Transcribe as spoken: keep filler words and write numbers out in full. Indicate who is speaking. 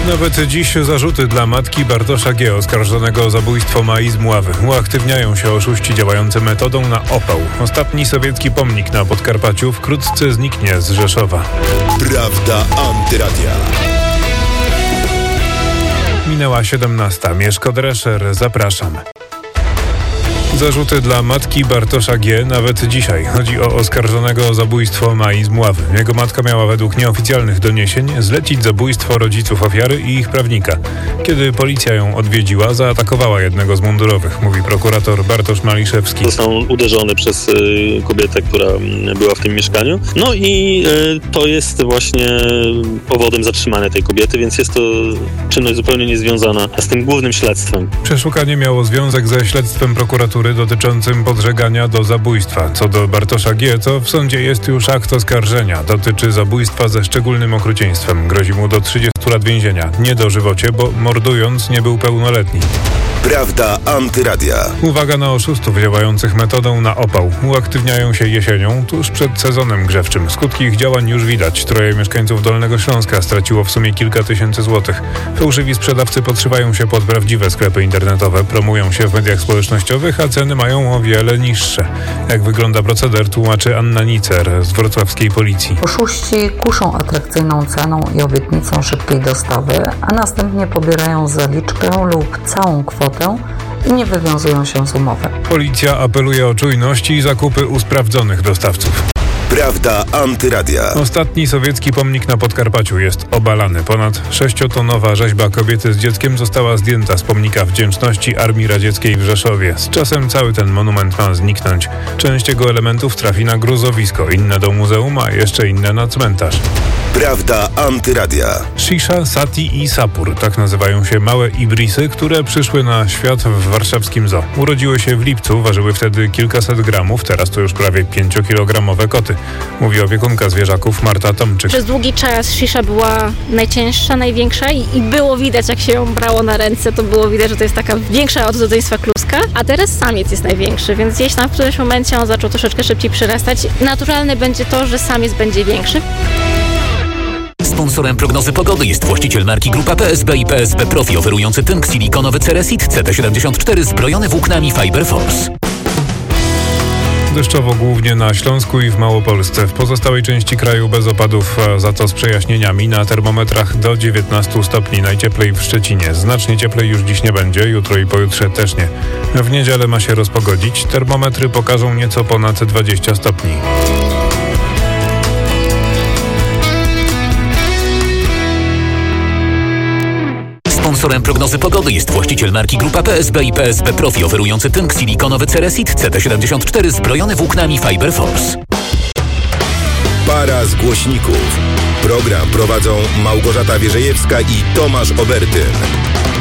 Speaker 1: Nawet dziś zarzuty dla matki Bartosza G., oskarżonego o zabójstwo Mai z Mławy. Uaktywniają się oszuści działający metodą na opał. Ostatni sowiecki pomnik na Podkarpaciu wkrótce zniknie z Rzeszowa.
Speaker 2: Prawda Antyradia.
Speaker 1: Minęła siedemnasta. Mieszko Drescher, zapraszam. Zarzuty dla matki Bartosza G. nawet dzisiaj. Chodzi o oskarżonego o zabójstwo Mai z Mławy. Jego matka miała według nieoficjalnych doniesień zlecić zabójstwo rodziców ofiary i ich prawnika. Kiedy policja ją odwiedziła, zaatakowała jednego z mundurowych, mówi prokurator Bartosz Maliszewski.
Speaker 3: Został uderzony przez y, kobietę, która była w tym mieszkaniu. No i y, to jest właśnie powodem zatrzymania tej kobiety, więc jest to czynność zupełnie niezwiązana z tym głównym śledztwem.
Speaker 1: Przeszukanie miało związek ze śledztwem prokuratury dotyczącym podżegania do zabójstwa. Co do Bartosza G., to w sądzie jest już akt oskarżenia. Dotyczy zabójstwa ze szczególnym okrucieństwem. Grozi mu do trzydziestu lat więzienia. Nie dożywocie, bo mordując nie był pełnoletni.
Speaker 2: Prawda Antyradia.
Speaker 1: Uwaga na oszustów działających metodą na opał. Uaktywniają się jesienią, tuż przed sezonem grzewczym. Skutki ich działań już widać. Troje mieszkańców Dolnego Śląska straciło w sumie kilka tysięcy złotych. Fałszywi sprzedawcy podszywają się pod prawdziwe sklepy internetowe, promują się w mediach społecznościowych, a ceny mają o wiele niższe. Jak wygląda proceder, tłumaczy Anna Nicer z wrocławskiej policji.
Speaker 4: Oszuści kuszą atrakcyjną ceną i obietnicą szybkiej dostawy, a następnie pobierają zaliczkę lub całą kwotę i nie wywiązują się z umowy.
Speaker 1: Policja apeluje o czujność i zakupy u sprawdzonych dostawców.
Speaker 2: Prawda Antyradia.
Speaker 1: Ostatni sowiecki pomnik na Podkarpaciu jest obalany. Ponad sześciotonowa rzeźba kobiety z dzieckiem została zdjęta z pomnika wdzięczności Armii Radzieckiej w Rzeszowie. Z czasem cały ten monument ma zniknąć. Część jego elementów trafi na gruzowisko, inne do muzeum, a jeszcze inne na cmentarz.
Speaker 2: Prawda Antyradia.
Speaker 1: Shisha, Sati i Sapur. Tak nazywają się małe ibrisy, które przyszły na świat w warszawskim zoo. Urodziły się w lipcu, ważyły wtedy kilkaset gramów, teraz to już prawie pięciokilogramowe koty. Mówi opiekunka zwierzaków Marta Tomczyk.
Speaker 5: Przez długi czas Shisha była najcięższa, największa i, i było widać, jak się ją brało na ręce, to było widać, że to jest taka większa od rodzeństwa kluska, a teraz samiec jest największy, więc jeśli tam w którymś momencie on zaczął troszeczkę szybciej przyrastać, naturalne będzie to, że samiec będzie większy.
Speaker 6: Sponsorem prognozy pogody jest właściciel marki Grupa P S B i P S B Profi, oferujący tynk silikonowy Ceresit C T siedemdziesiąt cztery zbrojony włóknami Fiber Force.
Speaker 1: Deszczowo głównie na Śląsku i w Małopolsce. W pozostałej części kraju bez opadów, a za to z przejaśnieniami. Na termometrach do dziewiętnastu stopni. Najcieplej w Szczecinie. Znacznie cieplej już dziś nie będzie, jutro i pojutrze też nie. W niedzielę ma się rozpogodzić. Termometry pokażą nieco ponad dwadzieścia stopni.
Speaker 6: Sponsorem prognozy pogody jest właściciel marki Grupa P S B i P S B Profi, oferujący tynk silikonowy Ceresit C T siedemdziesiąt cztery zbrojony włóknami Fiber Force.
Speaker 2: Para z głośników. Program prowadzą Małgorzata Wierzejewska i Tomasz Obertyn.